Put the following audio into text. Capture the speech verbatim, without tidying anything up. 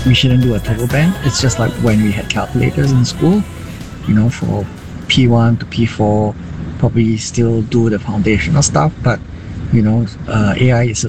we shouldn't do a total ban. It's just like when we had calculators in school, you know, for P one to P four, probably still do the foundational stuff, but you know, uh, A I is